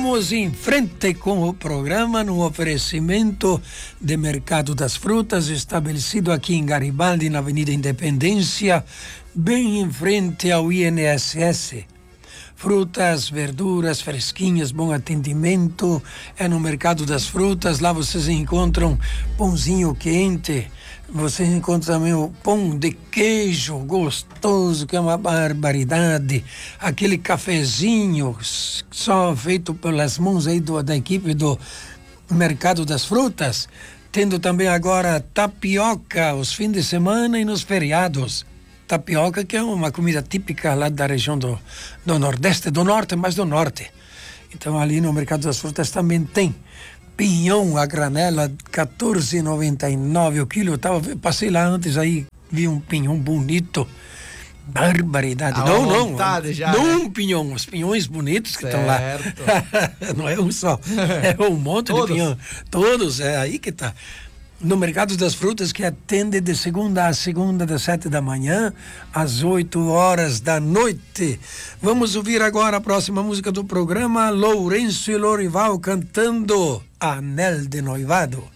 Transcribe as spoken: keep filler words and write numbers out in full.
Vamos em frente com o programa no oferecimento de Mercado das Frutas, estabelecido aqui em Garibaldi, na Avenida Independência, bem em frente ao I N S S. Frutas, verduras fresquinhas, bom atendimento, é no Mercado das Frutas. Lá vocês encontram pãozinho quente, vocês encontram também o pão de queijo gostoso, que é uma barbaridade, aquele cafezinho só feito pelas mãos aí do, da equipe do Mercado das Frutas, tendo também agora tapioca os fins de semana e nos feriados. Tapioca, que é uma comida típica lá da região do, do Nordeste, do Norte, mas do Norte. Então ali no Mercado das Frutas também tem pinhão a granela, quatorze reais e noventa e nove centavos o quilo. Eu tava, passei lá antes aí, vi um pinhão bonito, barbaridade. A não, não, já, não né? um pinhão, os pinhões bonitos que estão lá. Não é um só, é um monte Todos. de pinhão. Todos, é aí que tá. No Mercado das Frutas, que atende de segunda a segunda, das sete da manhã às oito horas da noite. Vamos ouvir agora a próxima música do programa, Lourenço e Lorival cantando Anel de Noivado.